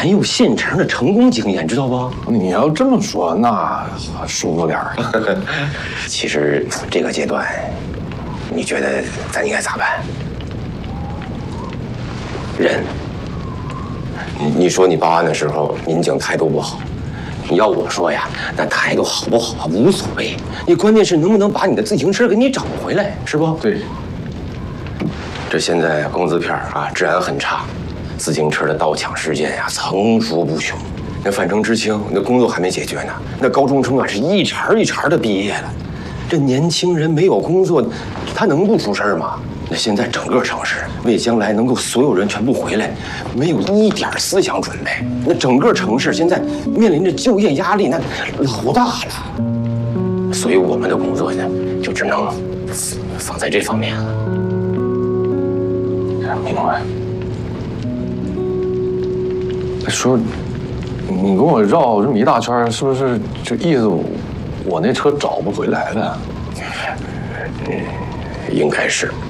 咱有现成的成功经验，知道不？ 你要这么说，那舒服点儿。 其实这个阶段，你觉得咱应该咋办？人，你说你报案的时候民警态度不好，你要我说呀，那态度好不好无所谓，你关键是能不能把你的自行车给你找回来，是不？ 对。 这现在工字片啊，治安很差，自行车的盗抢事件呀层出不穷。那范成知青那工作还没解决呢，那高中生啊是一茬一茬的毕业了。这年轻人没有工作，他能不出事吗？那现在整个城市为将来能够所有人全部回来，没有一点思想准备。那整个城市现在面临着就业压力，那老大了。所以我们的工作呢，就只能放在这方面了。 明白。说，你跟我绕这么一大圈，是不是就意思我那车找不回来了？ 应该是。